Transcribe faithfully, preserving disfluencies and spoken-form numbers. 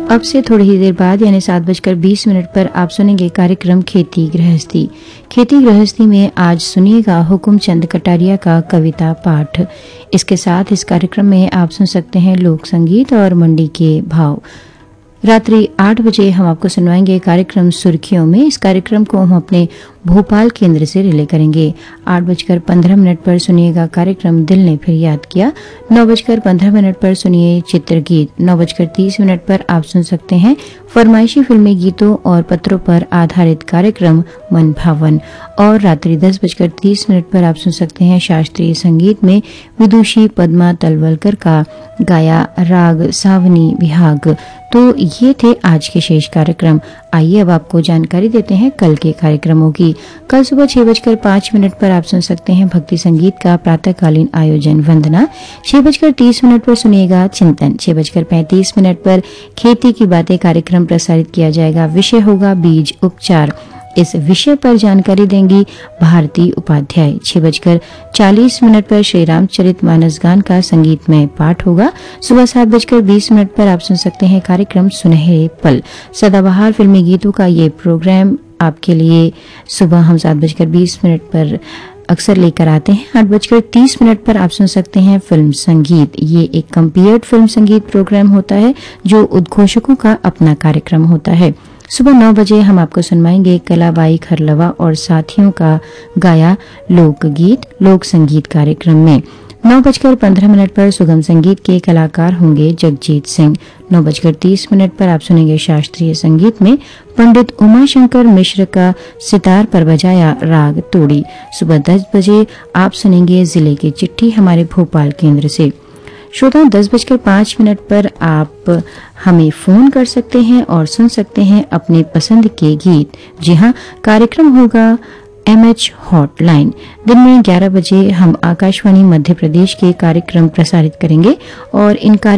अब से थोड़ी ही देर बाद यानी सात बजकर बीस मिनट पर आप सुनेंगे कार्यक्रम खेती गृहस्थी। खेती गृहस्थी में आज सुनिएगा हुकुमचंद कटारिया का कविता पाठ। इसके साथ इस कार्यक्रम में आप सुन सकते हैं लोक संगीत और मंडी के भाव। रात्रि आठ बजे हम आपको सुनवाएंगे कार्यक्रम सुर्खियों में। इस कार्यक्रम को हम अपने भोपाल केंद्र से रिले करेंगे। आठ बजकर पंद्रह मिनट पर सुनिएगा कार्यक्रम दिल ने फिर याद किया। नौ बजकर पंद्रह मिनट पर सुनिए चित्रगीत। नौ बजकर तीस मिनट पर आप सुन सकते हैं फरमाइशी फिल्मी गीतों और पत्रों पर आधारित कार्यक्रम मन भावन। और रात्रि दस बजकर तीस मिनट पर आप सुन सकते हैं शास्त्रीय संगीत में विदुषी पद्मा तलवलकर का गाया राग सावनी विहाग। तो ये थे आज के शेष कार्यक्रम। आइए अब आपको जानकारी देते हैं कल के कार्यक्रमों की। कल सुबह छह बजकर पाँच मिनट पर आप सुन सकते हैं भक्ति संगीत का प्रातःकालीन आयोजन वंदना। छह बजकर तीस मिनट पर सुनिएगा चिंतन। छह बजकर पैंतीस मिनट पर खेती की बातें कार्यक्रम प्रसारित किया जाएगा। विषय होगा बीज उपचार। इस विषय पर जानकारी देंगी भारती उपाध्याय। छह बजकर चालीस मिनट पर श्री रामचरित मानस गान का संगीतमय पाठ होगा। सुबह सात बजकर बीस मिनट पर आप सुन सकते हैं कार्यक्रम सुनहरे पल। सदाबहार फिल्मी गीतों का ये प्रोग्राम आपके लिए सुबह हम सात बजकर बीस मिनट पर अक्सर लेकर आते हैं। आठ बजकर तीस मिनट पर आप सुन सकते हैं फिल्म संगीत। ये एक कंपेयर्ड फिल्म संगीत प्रोग्राम होता है जो उद्घोषकों का अपना कार्यक्रम होता है। सुबह नौ बजे हम आपको सुनवाएंगे कलाबाई खरलवा और साथियों का गाया लोकगीत लोक संगीत कार्यक्रम में। नौ बजकर पंद्रह मिनट पर सुगम संगीत के कलाकार होंगे जगजीत सिंह। नौ बजकर तीस मिनट पर आप सुनेंगे शास्त्रीय संगीत में पंडित उमाशंकर मिश्र का सितार पर बजाया राग तोड़ी। सुबह दस बजे आप सुनेंगे जिले की चिट्ठी हमारे भोपाल केंद्र से। श्रोता दस बजकर पाँच मिनट पर आप हमें फोन कर सकते हैं और सुन सकते हैं अपने पसंद के गीत। जी हाँ, कार्यक्रम होगा एम एच हॉटलाइन। दिन में ग्यारह बजे हम आकाशवाणी मध्य प्रदेश के कार्यक्रम प्रसारित करेंगे और इन